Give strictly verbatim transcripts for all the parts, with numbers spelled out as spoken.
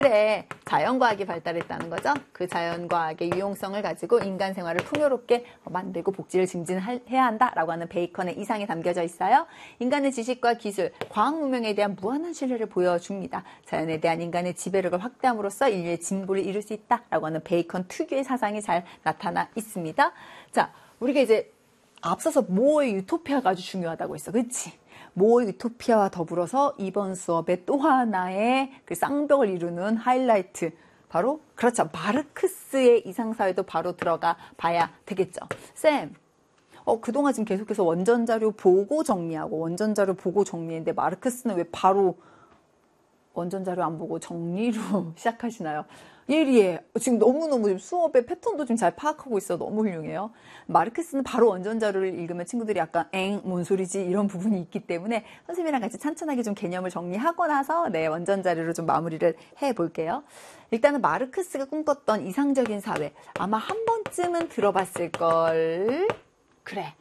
그래, 자연과학이 발달했다는 거죠. 그 자연과학의 유용성을 가지고 인간 생활을 풍요롭게 만들고 복지를 증진해야 한다라고 하는 베이컨의 이상이 담겨져 있어요. 인간의 지식과 기술, 과학 문명에 대한 무한한 신뢰를 보여줍니다. 자연에 대한 인간의 지배력을 확대함으로써 인류의 진보를 이룰 수 있다라고 하는 베이컨 특유의 사상이 잘 나타나 있습니다. 자, 우리가 이제 앞서서 모어의 유토피아가 아주 중요하다고 했어. 그렇지? 모어의 유토피아와 더불어서 이번 수업의 또 하나의 그 쌍벽을 이루는 하이라이트, 바로 그렇죠, 마르크스의 이상사회도 바로 들어가 봐야 되겠죠. 쌤, 어, 그동안 지금 계속해서 원전자료 보고 정리하고 원전자료 보고 정리했는데 마르크스는 왜 바로 원전자료 안 보고 정리로 시작하시나요? 예리해. 지금 너무너무 지금 수업의 패턴도 지금 잘 파악하고 있어. 너무 훌륭해요. 마르크스는 바로 원전자료를 읽으면 친구들이 약간 엥, 뭔 소리지? 이런 부분이 있기 때문에 선생님이랑 같이 찬찬하게 좀 개념을 정리하고 나서 네, 원전자료로 좀 마무리를 해볼게요. 일단은 마르크스가 꿈꿨던 이상적인 사회. 아마 한 번쯤은 들어봤을걸. 그래.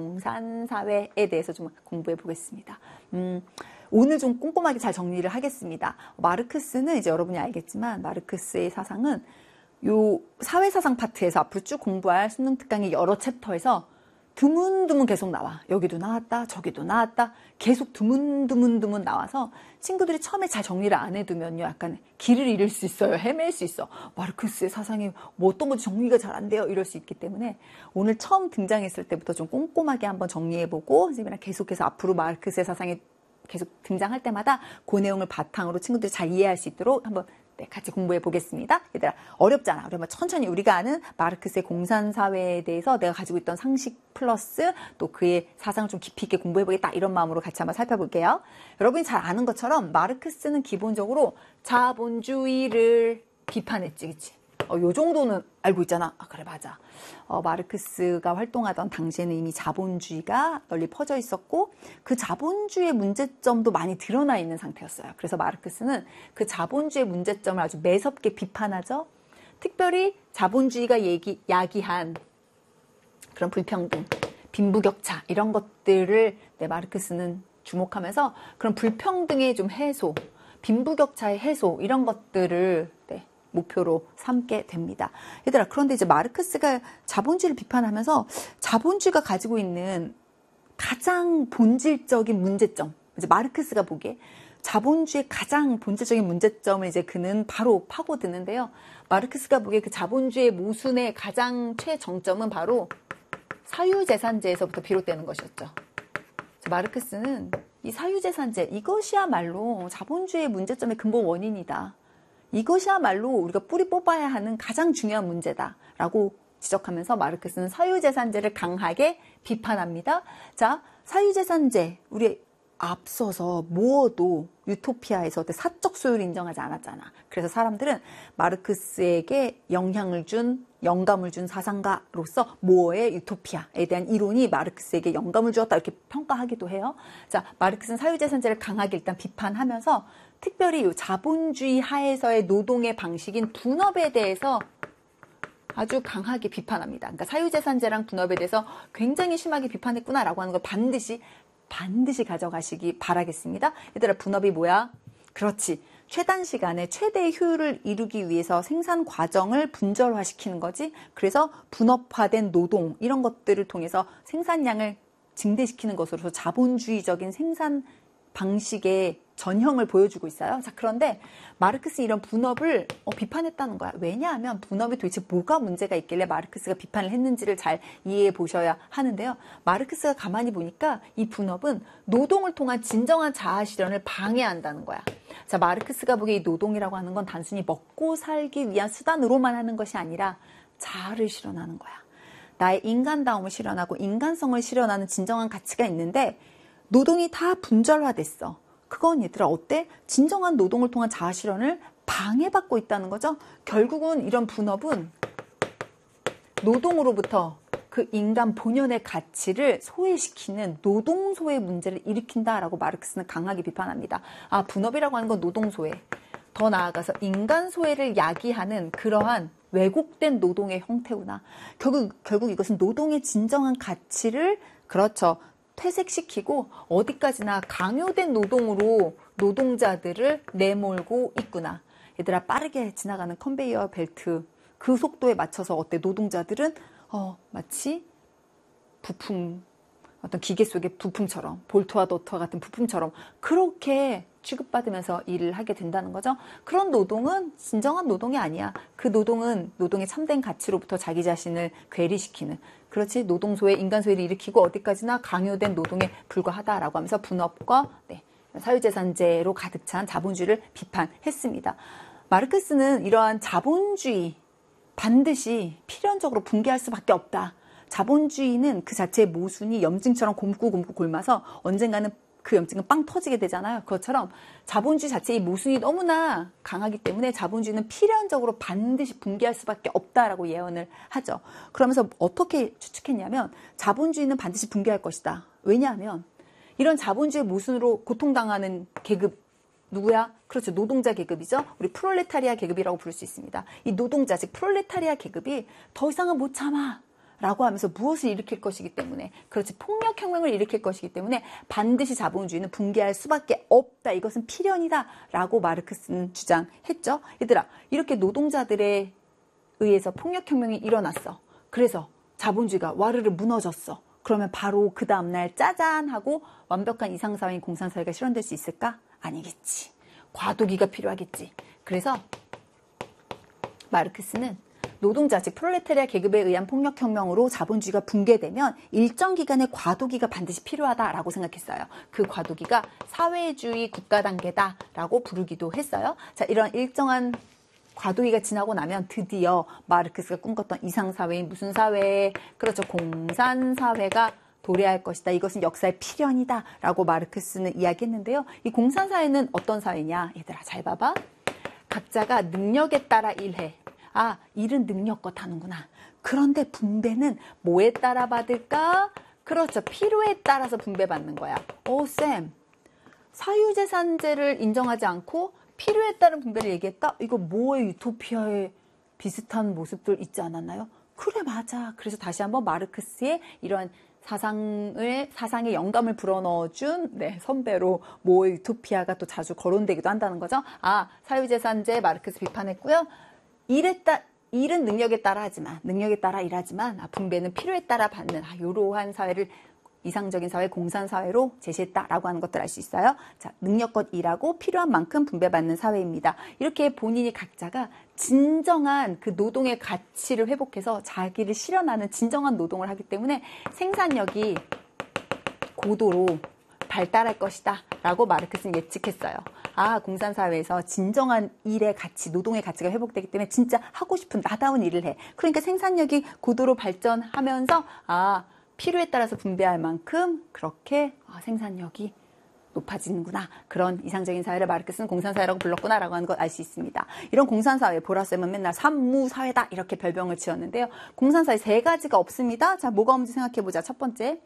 공산사회에 대해서 좀 공부해 보겠습니다. 음, 오늘 좀 꼼꼼하게 잘 정리를 하겠습니다. 마르크스는 이제 여러분이 알겠지만 마르크스의 사상은 요 사회사상 파트에서 앞으로 쭉 공부할 수능 특강의 여러 챕터에서 드문드문 계속 나와. 여기도 나왔다, 저기도 나왔다. 계속 드문드문드문 나와서 친구들이 처음에 잘 정리를 안 해두면요, 약간 길을 잃을 수 있어요. 헤맬 수 있어. 마르크스의 사상이 뭐 어떤 건지 정리가 잘 안 돼요. 이럴 수 있기 때문에 오늘 처음 등장했을 때부터 좀 꼼꼼하게 한번 정리해보고 선생님이랑 계속해서 앞으로 마르크스의 사상이 계속 등장할 때마다 그 내용을 바탕으로 친구들이 잘 이해할 수 있도록 한번 네, 같이 공부해 보겠습니다. 얘들아, 어렵잖아. 그러면 천천히 우리가 아는 마르크스의 공산사회에 대해서 내가 가지고 있던 상식 플러스 또 그의 사상을 좀 깊이 있게 공부해 보겠다. 이런 마음으로 같이 한번 살펴볼게요. 여러분이 잘 아는 것처럼 마르크스는 기본적으로 자본주의를 비판했지. 그치? 어, 요 정도는 알고 있잖아. 아, 그래, 맞아. 어, 마르크스가 활동하던 당시에는 이미 자본주의가 널리 퍼져 있었고 그 자본주의의 문제점도 많이 드러나 있는 상태였어요. 그래서 마르크스는 그 자본주의의 문제점을 아주 매섭게 비판하죠. 특별히 자본주의가 얘기, 야기한 그런 불평등, 빈부격차 이런 것들을 네, 마르크스는 주목하면서 그런 불평등의 좀 해소, 빈부격차의 해소 이런 것들을 네, 목표로 삼게 됩니다. 얘들아, 그런데 이제 마르크스가 자본주의를 비판하면서 자본주의가 가지고 있는 가장 본질적인 문제점, 이제 마르크스가 보기에 자본주의의 가장 본질적인 문제점을 이제 그는 바로 파고드는데요. 마르크스가 보기에 그 자본주의의 모순의 가장 최정점은 바로 사유재산제에서부터 비롯되는 것이었죠. 마르크스는 이 사유재산제, 이것이야말로 자본주의의 문제점의 근본 원인이다. 이것이야말로 우리가 뿌리 뽑아야 하는 가장 중요한 문제다라고 지적하면서 마르크스는 사유재산제를 강하게 비판합니다. 자, 사유재산제, 우리 앞서서 모어도 유토피아에서 사적 소유를 인정하지 않았잖아. 그래서 사람들은 마르크스에게 영향을 준, 영감을 준 사상가로서 모어의 유토피아에 대한 이론이 마르크스에게 영감을 주었다 이렇게 평가하기도 해요. 자, 마르크스는 사유재산제를 강하게 일단 비판하면서 특별히 이 자본주의 하에서의 노동의 방식인 분업에 대해서 아주 강하게 비판합니다. 그러니까 사유재산제랑 분업에 대해서 굉장히 심하게 비판했구나라고 하는 걸 반드시 반드시 가져가시기 바라겠습니다. 얘들아, 분업이 뭐야? 그렇지. 최단 시간에 최대의 효율을 이루기 위해서 생산 과정을 분절화시키는 거지. 그래서 분업화된 노동 이런 것들을 통해서 생산량을 증대시키는 것으로서 자본주의적인 생산 방식의 전형을 보여주고 있어요. 자, 그런데 마르크스 이런 분업을 어, 비판했다는 거야. 왜냐하면 분업이 도대체 뭐가 문제가 있길래 마르크스가 비판을 했는지를 잘 이해해 보셔야 하는데요. 마르크스가 가만히 보니까 이 분업은 노동을 통한 진정한 자아 실현을 방해한다는 거야. 자, 마르크스가 보기에 이 노동이라고 하는 건 단순히 먹고 살기 위한 수단으로만 하는 것이 아니라 자아를 실현하는 거야. 나의 인간다움을 실현하고 인간성을 실현하는 진정한 가치가 있는데 노동이 다 분절화됐어. 그건 얘들아 어때? 진정한 노동을 통한 자아 실현을 방해받고 있다는 거죠. 결국은 이런 분업은 노동으로부터 그 인간 본연의 가치를 소외시키는 노동소외 문제를 일으킨다라고 마르크스는 강하게 비판합니다. 아, 분업이라고 하는 건 노동소외. 더 나아가서 인간소외를 야기하는 그러한 왜곡된 노동의 형태구나. 결국, 결국 이것은 노동의 진정한 가치를 그렇죠. 퇴색시키고 어디까지나 강요된 노동으로 노동자들을 내몰고 있구나. 얘들아, 빠르게 지나가는 컨베이어 벨트 그 속도에 맞춰서 어때? 노동자들은 어, 마치 부품, 어떤 기계 속의 부품처럼, 볼트와 너트와 같은 부품처럼 그렇게 취급받으면서 일을 하게 된다는 거죠. 그런 노동은 진정한 노동이 아니야. 그 노동은 노동의 참된 가치로부터 자기 자신을 괴리시키는, 그렇지, 노동소외, 인간소외를 일으키고 어디까지나 강요된 노동에 불과하다라고 하면서 분업과 네, 사유재산제로 가득 찬 자본주의를 비판했습니다. 마르크스는 이러한 자본주의 반드시 필연적으로 붕괴할 수밖에 없다. 자본주의는 그 자체의 모순이 염증처럼 곰고 곰고 곪아서 언젠가는 그 염증은 빵 터지게 되잖아요. 그것처럼 자본주의 자체의 모순이 너무나 강하기 때문에 자본주의는 필연적으로 반드시 붕괴할 수밖에 없다라고 예언을 하죠. 그러면서 어떻게 추측했냐면 자본주의는 반드시 붕괴할 것이다. 왜냐하면 이런 자본주의 모순으로 고통당하는 계급 누구야? 그렇죠. 노동자 계급이죠. 우리 프롤레타리아 계급이라고 부를 수 있습니다. 이 노동자, 즉 프롤레타리아 계급이 더 이상은 못 참아 라고 하면서 무엇을 일으킬 것이기 때문에, 그렇지, 폭력혁명을 일으킬 것이기 때문에 반드시 자본주의는 붕괴할 수밖에 없다. 이것은 필연이다 라고 마르크스는 주장했죠. 얘들아, 이렇게 노동자들에 의해서 폭력혁명이 일어났어. 그래서 자본주의가 와르르 무너졌어. 그러면 바로 그 다음날 짜잔 하고 완벽한 이상사회인 공산사회가 실현될 수 있을까? 아니겠지. 과도기가 필요하겠지. 그래서 마르크스는 노동자, 즉 프롤레타리아 계급에 의한 폭력혁명으로 자본주의가 붕괴되면 일정 기간의 과도기가 반드시 필요하다라고 생각했어요. 그 과도기가 사회주의 국가 단계다라고 부르기도 했어요. 자, 이런 일정한 과도기가 지나고 나면 드디어 마르크스가 꿈꿨던 이상사회인 무슨 사회? 그렇죠. 공산사회가 도래할 것이다. 이것은 역사의 필연이다 라고 마르크스는 이야기했는데요. 이 공산사회는 어떤 사회냐? 얘들아, 잘 봐봐. 각자가 능력에 따라 일해. 아, 일은 능력껏 하는구나. 그런데 분배는 뭐에 따라 받을까? 그렇죠. 필요에 따라서 분배받는 거야. 오, 쌤, 사유재산제를 인정하지 않고 필요에 따른 분배를 얘기했다? 이거 뭐의 유토피아에 비슷한 모습들 있지 않았나요? 그래, 맞아. 그래서 다시 한번 마르크스의 이러한 사상을, 사상에 영감을 불어넣어준, 네, 선배로 모의 유토피아가 또 자주 거론되기도 한다는 거죠. 아, 사유재산제 마르크스 비판했고요. 일에 따, 일은 능력에 따라 하지만, 능력에 따라 일하지만, 아, 분배는 필요에 따라 받는, 아, 요러한 사회를 이상적인 사회, 공산사회로 제시했다라고 하는 것들 알 수 있어요. 자, 능력껏 일하고 필요한 만큼 분배받는 사회입니다. 이렇게 본인이 각자가 진정한 그 노동의 가치를 회복해서 자기를 실현하는 진정한 노동을 하기 때문에 생산력이 고도로 발달할 것이다 라고 마르크스는 예측했어요. 아, 공산사회에서 진정한 일의 가치, 노동의 가치가 회복되기 때문에 진짜 하고 싶은 나다운 일을 해. 그러니까 생산력이 고도로 발전하면서 아, 필요에 따라서 분배할 만큼 그렇게 아, 생산력이 높아지는구나. 그런 이상적인 사회를 마르크스는 공산사회라고 불렀구나라고 하는 걸 알 수 있습니다. 이런 공산사회, 보라쌤은 맨날 산무사회다 이렇게 별명을 지었는데요. 공산사회 세 가지가 없습니다. 자, 뭐가 없는지 생각해보자. 첫 번째,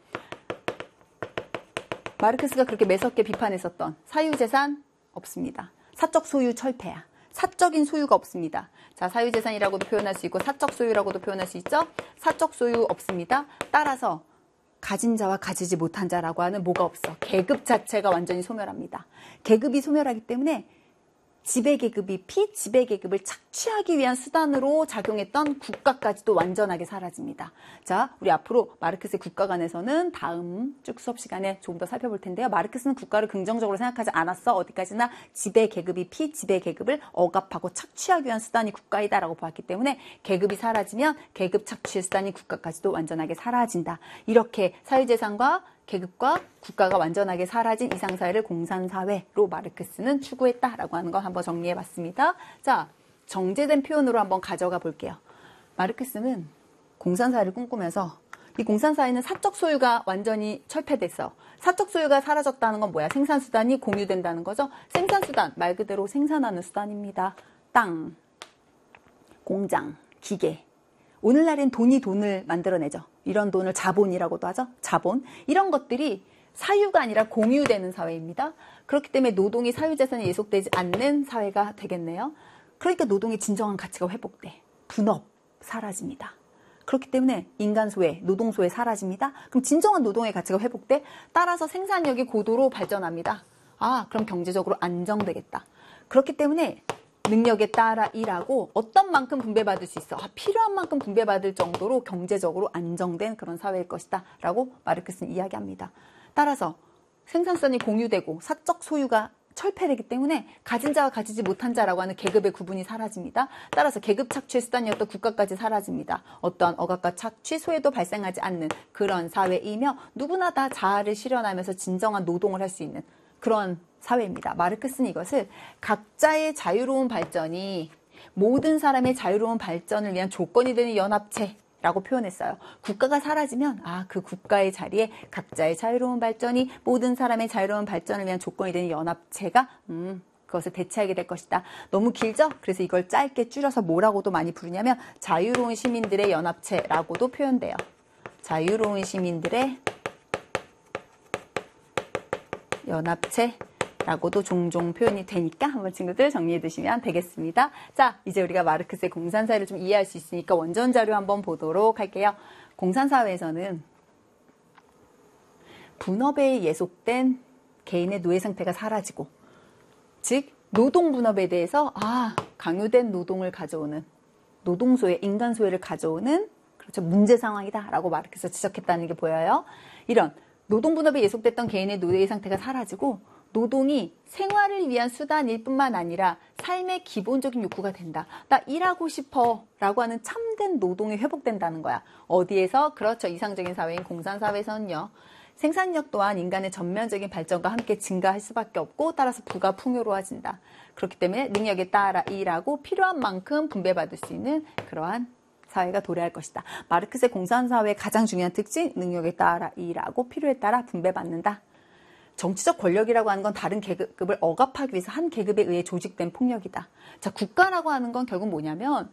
마르크스가 그렇게 매섭게 비판했었던 사유재산 없습니다. 사적 소유 철폐야. 사적인 소유가 없습니다. 자, 사유재산이라고도 표현할 수 있고 사적 소유라고도 표현할 수 있죠. 사적 소유 없습니다. 따라서 가진 자와 가지지 못한 자라고 하는 뭐가 없어. 계급 자체가 완전히 소멸합니다. 계급이 소멸하기 때문에 지배계급이 피지배계급을 착취하기 위한 수단으로 작용했던 국가까지도 완전하게 사라집니다. 자, 우리 앞으로 마르크스의 국가관에서는 다음 쭉 수업 시간에 조금 더 살펴볼 텐데요. 마르크스는 국가를 긍정적으로 생각하지 않았어. 어디까지나 지배계급이 피지배계급을 억압하고 착취하기 위한 수단이 국가이다라고 보았기 때문에 계급이 사라지면 계급 착취의 수단이 국가까지도 완전하게 사라진다. 이렇게 사유재산과 계급과 국가가 완전하게 사라진 이상사회를 공산사회로 마르크스는 추구했다라고 하는 거 한번 정리해봤습니다. 자, 정제된 표현으로 한번 가져가 볼게요. 마르크스는 공산사회를 꿈꾸면서 이 공산사회는 사적 소유가 완전히 철폐됐어. 사적 소유가 사라졌다는 건 뭐야? 생산수단이 공유된다는 거죠. 생산수단, 말 그대로 생산하는 수단입니다. 땅, 공장, 기계. 오늘날엔 돈이 돈을 만들어내죠. 이런 돈을 자본이라고도 하죠. 자본. 이런 것들이 사유가 아니라 공유되는 사회입니다. 그렇기 때문에 노동이 사유재산에 예속되지 않는 사회가 되겠네요. 그러니까 노동의 진정한 가치가 회복돼. 분업, 사라집니다. 그렇기 때문에 인간소외, 노동소외 사라집니다. 그럼 진정한 노동의 가치가 회복돼. 따라서 생산력이 고도로 발전합니다. 아, 그럼 경제적으로 안정되겠다. 그렇기 때문에 능력에 따라 일하고 어떤 만큼 분배받을 수 있어. 아, 필요한 만큼 분배받을 정도로 경제적으로 안정된 그런 사회일 것이다 라고 마르크스는 이야기합니다. 따라서 생산성이 공유되고 사적 소유가 철폐되기 때문에 가진 자와 가지지 못한 자라고 하는 계급의 구분이 사라집니다. 따라서 계급 착취의 수단이었던 국가까지 사라집니다. 어떠한 억압과 착취, 소외도 발생하지 않는 그런 사회이며 누구나 다 자아를 실현하면서 진정한 노동을 할 수 있는 그런 사회입니다. 마르크스는 이것을 각자의 자유로운 발전이 모든 사람의 자유로운 발전을 위한 조건이 되는 연합체 라고 표현했어요. 국가가 사라지면 아, 그 국가의 자리에 각자의 자유로운 발전이 모든 사람의 자유로운 발전을 위한 조건이 되는 연합체가 음, 그것을 대체하게 될 것이다. 너무 길죠? 그래서 이걸 짧게 줄여서 뭐라고도 많이 부르냐면 자유로운 시민들의 연합체라고도 표현돼요. 자유로운 시민들의 연합체 라고도 종종 표현이 되니까 한번 친구들 정리해 두시면 되겠습니다. 자, 이제 우리가 마르크스의 공산사회를 좀 이해할 수 있으니까 원전 자료 한번 보도록 할게요. 공산사회에서는 분업에 예속된 개인의 노예 상태가 사라지고, 즉 노동 분업에 대해서 아 강요된 노동을 가져오는 노동소외, 인간소외를 가져오는 그렇죠 문제 상황이다라고 마르크스가 지적했다는 게 보여요. 이런 노동 분업에 예속됐던 개인의 노예 상태가 사라지고 노동이 생활을 위한 수단일 뿐만 아니라 삶의 기본적인 욕구가 된다. 나 일하고 싶어 라고 하는 참된 노동이 회복된다는 거야. 어디에서? 그렇죠. 이상적인 사회인 공산사회에서는요. 생산력 또한 인간의 전면적인 발전과 함께 증가할 수밖에 없고 따라서 부가 풍요로워진다. 그렇기 때문에 능력에 따라 일하고 필요한 만큼 분배받을 수 있는 그러한 사회가 도래할 것이다. 마르크스의 공산사회의 가장 중요한 특징, 능력에 따라 일하고 필요에 따라 분배받는다. 정치적 권력이라고 하는 건 다른 계급을 억압하기 위해서 한 계급에 의해 조직된 폭력이다. 자, 국가라고 하는 건 결국 뭐냐면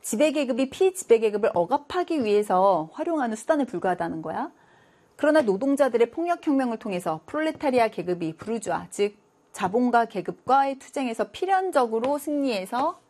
지배계급이 피지배계급을 억압하기 위해서 활용하는 수단에 불과하다는 거야. 그러나 노동자들의 폭력혁명을 통해서 프롤레타리아 계급이 부르주아, 즉 자본가 계급과의 투쟁에서 필연적으로 승리해서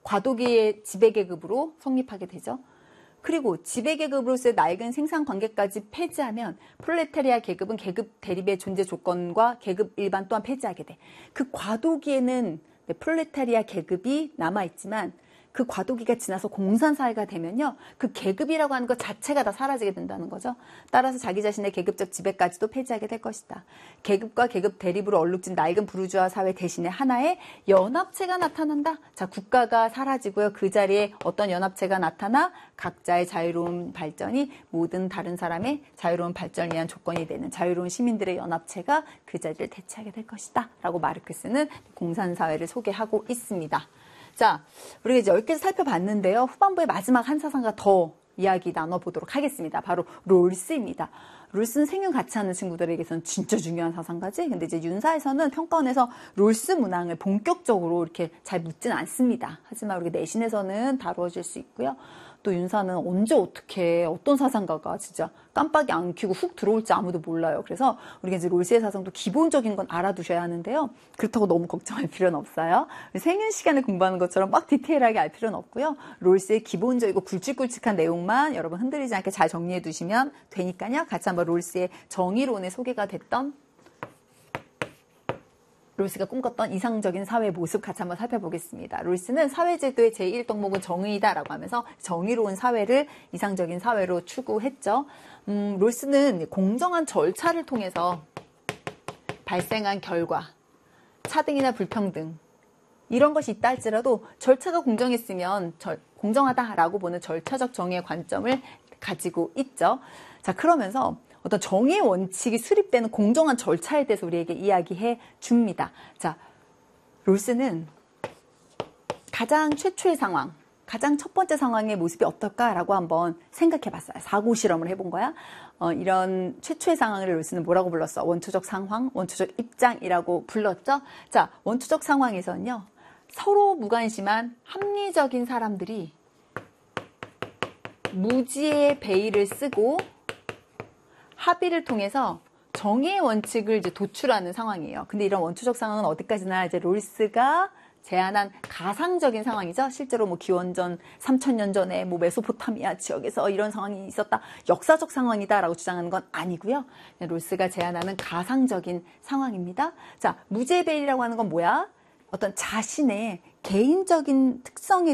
과도기의 지배계급으로 성립하게 되죠. 그리고 지배계급으로서의 낡은 생산관계까지 폐지하면 프롤레타리아 계급은 계급 대립의 존재 조건과 계급 일반 또한 폐지하게 돼. 그 과도기에는 프롤레타리아 계급이 남아있지만 그 과도기가 지나서 공산사회가 되면요. 그 계급이라고 하는 것 자체가 다 사라지게 된다는 거죠. 따라서 자기 자신의 계급적 지배까지도 폐지하게 될 것이다. 계급과 계급 대립으로 얼룩진 낡은 부르주아 사회 대신에 하나의 연합체가 나타난다. 자, 국가가 사라지고요. 그 자리에 어떤 연합체가 나타나 각자의 자유로운 발전이 모든 다른 사람의 자유로운 발전을 위한 조건이 되는 자유로운 시민들의 연합체가 그 자리를 대체하게 될 것이다. 라고 마르크스는 공산사회를 소개하고 있습니다. 자, 우리가 이제 열 개 살펴봤는데요. 후반부의 마지막 한 사상과 더 이야기 나눠보도록 하겠습니다. 바로 롤스입니다. 롤스는 생윤 같이 하는 친구들에게서는 진짜 중요한 사상가지. 근데 이제 윤사에서는 평가원에서 롤스 문항을 본격적으로 이렇게 잘 묻진 않습니다. 하지만 우리 내신에서는 다루어질 수 있고요. 또 윤사는 언제 어떻게 어떤 사상가가 진짜 깜빡이 안 켜고 훅 들어올지 아무도 몰라요. 그래서 우리가 이제 롤스의 사상도 기본적인 건 알아두셔야 하는데요. 그렇다고 너무 걱정할 필요는 없어요. 생윤 시간에 공부하는 것처럼 막 디테일하게 알 필요는 없고요. 롤스의 기본적이고 굵직굵직한 내용만 여러분 흔들리지 않게 잘 정리해 두시면 되니까요. 같이 한번 롤스의 정의론에 소개가 됐던 롤스가 꿈꿨던 이상적인 사회 모습 같이 한번 살펴보겠습니다. 롤스는 사회제도의 제일 덕목은 정의다라고 하면서 정의로운 사회를 이상적인 사회로 추구했죠. 음, 롤스는 공정한 절차를 통해서 발생한 결과, 차등이나 불평등 이런 것이 있다 할지라도 절차가 공정했으면 절, 공정하다라고 보는 절차적 정의의 관점을 가지고 있죠. 자, 그러면서 어떤 정의 원칙이 수립되는 공정한 절차에 대해서 우리에게 이야기해 줍니다. 자, 롤스는 가장 최초의 상황, 가장 첫 번째 상황의 모습이 어떨까라고 한번 생각해 봤어요. 사고 실험을 해본 거야. 어, 이런 최초의 상황을 롤스는 뭐라고 불렀어? 원초적 상황, 원초적 입장이라고 불렀죠. 자, 원초적 상황에서는요. 서로 무관심한 합리적인 사람들이 무지의 베일을 쓰고 합의를 통해서 정의의 원칙을 이제 도출하는 상황이에요. 근데 이런 원초적 상황은 어디까지나 이제 롤스가 제안한 가상적인 상황이죠. 실제로 뭐 기원전 삼천 년 전에 뭐 메소포타미아 지역에서 이런 상황이 있었다. 역사적 상황이다라고 주장하는 건 아니고요. 롤스가 제안하는 가상적인 상황입니다. 자, 무죄 베일이라고 하는 건 뭐야? 어떤 자신의 개인적인 특성에